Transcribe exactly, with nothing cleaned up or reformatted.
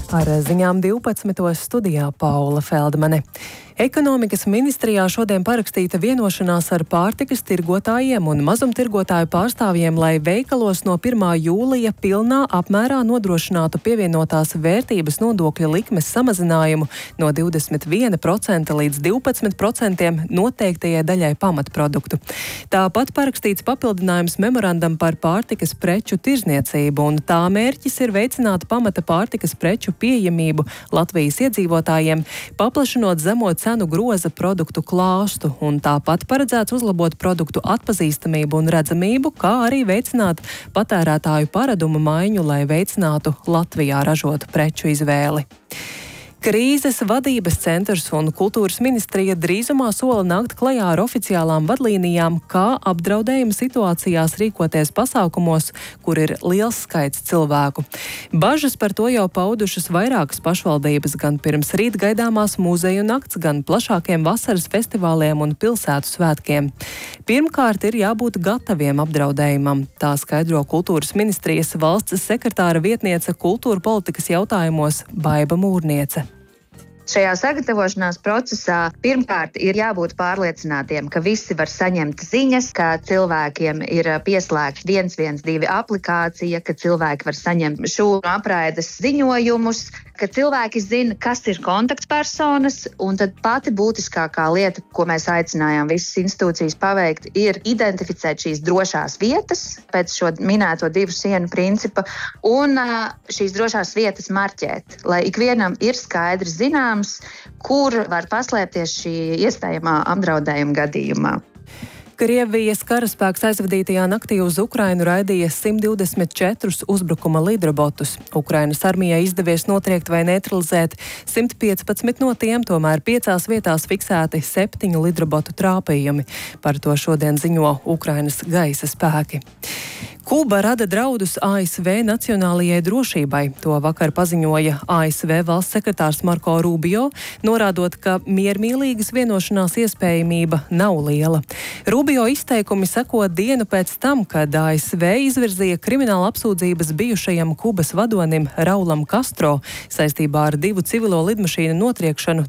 Ar ziņām divpadsmitos studijā Paula Feldmane. Ekonomikas ministrijā šodien parakstīta vienošanās ar pārtikas tirgotājiem un mazumtirgotāju pārstāvjiem, lai veikalos no pirmā jūlija pilnā apmērā nodrošinātu pievienotās vērtības nodokļa likmes samazinājumu no divdesmit viena procenta līdz divpadsmit procentiem noteiktajai daļai pamatproduktu. Tāpat parakstīts papildinājums memorandam par pārtikas preču tirzniecību, un tā mērķis ir veicināt pamata pārtikas preču pieejamību Latvijas iedzīvotājiem, paplašinot zemo cenu groza produktu klāstu, un tāpat paredzēts uzlabot produktu atpazīstamību un redzamību, kā arī veicināt patērētāju paradumu maiņu, lai veicinātu Latvijā ražotu preču izvēli. Krīzes vadības centrs un kultūras ministrija drīzumā sola nākt klajā ar oficiālām vadlīnijām, kā apdraudējuma situācijās rīkoties pasākumos, kur ir liels skaits cilvēku. Bažas par to jau paudušas vairākas pašvaldības, gan pirms rīt gaidāmās muzeju nakts, gan plašākiem vasaras festivāliem un pilsētu svētkiem. Pirmkārt, ir jābūt gataviem apdraudējumam. Tā skaidro kultūras ministrijas valsts sekretāra vietniece kultūra politikas jautājumos Baiba Mūrniece. Šajā sagatavošanās procesā pirmkārt ir jābūt pārliecinātiem, ka visi var saņemt ziņas, ka cilvēkiem ir pieslēgta viens viens divi aplikācija, ka cilvēki var saņemt šūnu apraides ziņojumus, ka cilvēki zina, kas ir kontaktpersonas, un tad pati būtiskākā lieta, ko mēs aicinājām visas institūcijas paveikt, ir identificēt šīs drošās vietas pēc šo minēto divu sienu principa un šīs drošās vietas marķēt, lai ikvienam ir skaidrs zināms, kur var paslēpties šī iespējamā apdraudējuma gadījumā. Krievijas karaspēks aizvadītajā naktī uz Ukrainu raidīja simt divdesmit četrus uzbrukuma lidrobotus. Ukrainas armijai izdevies notriekt vai neutralizēt simt piecpadsmit no tiem, tomēr piecās vietās fiksēti septiņu lidrobotu trāpījumi. Par to šodien ziņo Ukrainas gaisa spēki. Kuba rada draudus A S V nacionālajai drošībai. To vakar paziņoja A S V valsts sekretārs Marko Rubio, norādot, ka miermīlīgas vienošanās iespējamība nav liela. Rubio izteikumi seko dienu pēc tam, kad A S V izvirzīja krimināla apsūdzības bijušajam Kubas vadonim Raulam Castro saistībā ar divu civilo lidmašīnu notriekšanu